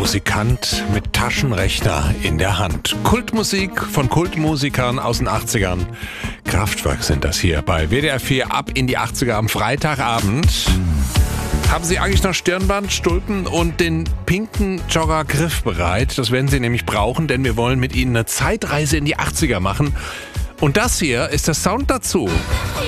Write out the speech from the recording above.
Musikant mit Taschenrechner in der Hand. Kultmusik von Kultmusikern aus den 80ern. Kraftwerk sind das hier bei WDR 4 ab in die 80er am Freitagabend. Haben Sie eigentlich noch Stirnband, Stulpen und den pinken Jogger griffbereit? Das werden Sie nämlich brauchen, denn wir wollen mit Ihnen eine Zeitreise in die 80er machen. Und das hier ist der Sound dazu.